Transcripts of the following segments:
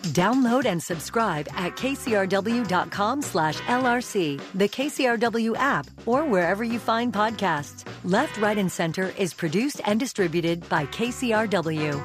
Download and subscribe at kcrw.com/LRC, the KCRW app, or wherever you find podcasts. Left, Right, and Center is produced and distributed by KCRW.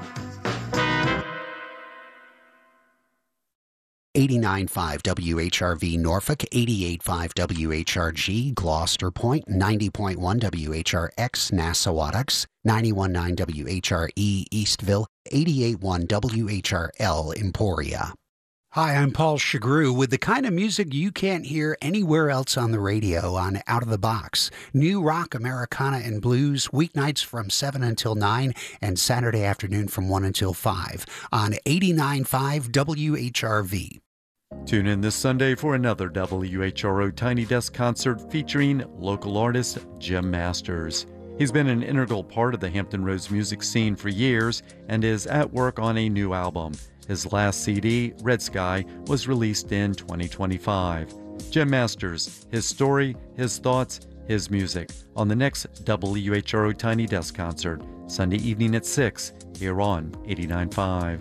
89.5 WHRV Norfolk, 88.5 WHRG Gloucester Point, 90.1 WHRX Nassawadox, 91.9 WHRE Eastville, 88.1 WHRL Emporia. Hi, I'm Paul Shagru with the kind of music you can't hear anywhere else on the radio on Out of the Box. New rock, Americana, and blues, weeknights from 7 until 9 and Saturday afternoon from 1 until 5 on 89.5 WHRV. Tune in this Sunday for another WHRO Tiny Desk concert featuring local artist Jim Masters. He's been an integral part of the Hampton Roads music scene for years and is at work on a new album. His last CD, Red Sky, was released in 2025. Jim Masters, his story, his thoughts, his music on the next WHRO Tiny Desk concert, Sunday evening at 6 here on 89.5.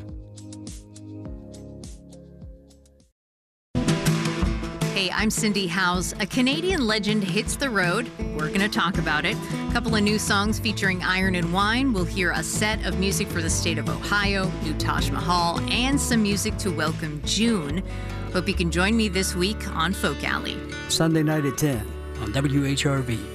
Hey, I'm Cindy Howes. A Canadian legend hits the road. We're going to talk about it. A couple of new songs featuring Iron and Wine. We'll hear a set of music for the state of Ohio, new Taj Mahal, and some music to welcome June. Hope you can join me this week on Folk Alley. Sunday night at 10 on WHRV.